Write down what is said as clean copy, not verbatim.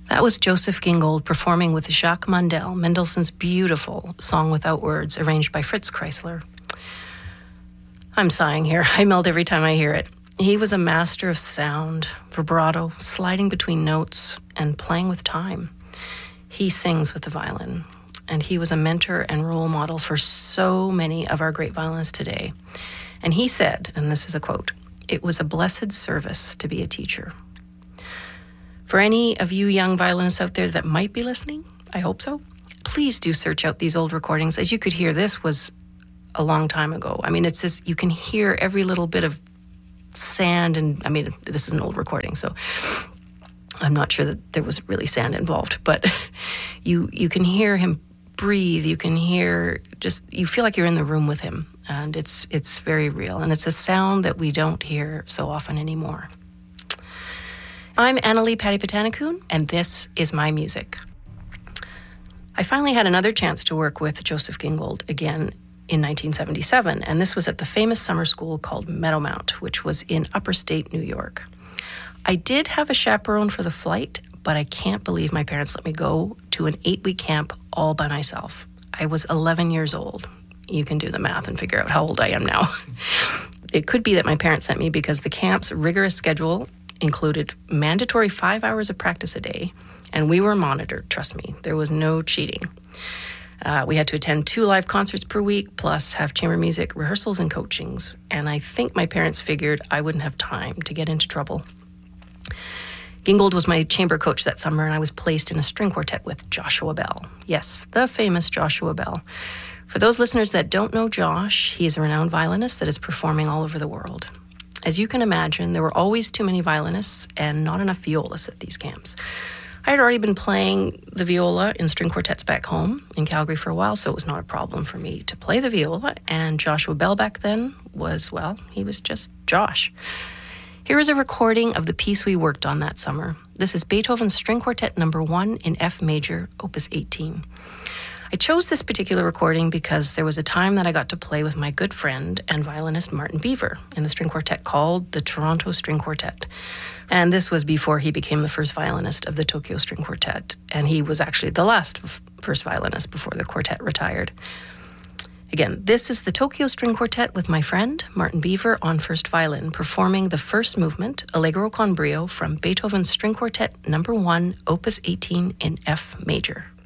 That was Joseph Gingold performing with Jacques Mundell, Mendelssohn's beautiful Song Without Words, arranged by Fritz Kreisler. I'm sighing here. I melt every time I hear it. He was a master of sound, vibrato, sliding between notes, and playing with time. He sings with the violin, and he was a mentor and role model for so many of our great violinists today. And he said, and this is a quote, "It was a blessed service to be a teacher." For any of you young violinists out there that might be listening, I hope so, please do search out these old recordings. As you could hear, this was a long time ago. I mean, it's just, you can hear every little bit of sand, and I mean, this is an old recording, so I'm not sure that there was really sand involved, but you can hear him breathe. You can hear, just, you feel like you're in the room with him, and it's very real, and it's a sound that we don't hear so often anymore. I'm Annalie Patipatanikun, and this is my music. I finally had another chance to work with Joseph Gingold again in 1977, and this was at the famous summer school called Meadowmount, which was in upper state New York. I did have a chaperone for the flight, but I can't believe my parents let me go to an 8-week camp all by myself. I was 11 years old. You can do the math and figure out how old I am now. It could be that my parents sent me because the camp's rigorous schedule included mandatory 5 hours of practice a day, and we were monitored, trust me. There was no cheating. We had to attend 2 live concerts per week, plus have chamber music rehearsals and coachings, and I think my parents figured I wouldn't have time to get into trouble. Gingold was my chamber coach that summer, and I was placed in a string quartet with Joshua Bell. Yes, the famous Joshua Bell. For those listeners that don't know Josh, he is a renowned violinist that is performing all over the world. As you can imagine, there were always too many violinists and not enough violas at these camps. I had already been playing the viola in string quartets back home in Calgary for a while, so it was not a problem for me to play the viola, and Joshua Bell back then was, well, he was just Josh. Here is a recording of the piece we worked on that summer. This is Beethoven's String Quartet No. 1 in F major, Opus 18. I chose this particular recording because there was a time that I got to play with my good friend and violinist Martin Beaver in the string quartet called the Toronto String Quartet. And this was before he became the first violinist of the Tokyo String Quartet. And he was actually the last first violinist before the quartet retired. Again, this is the Tokyo String Quartet with my friend Martin Beaver on first violin, performing the first movement, Allegro con brio, from Beethoven's String Quartet No. 1, Opus 18 in F major.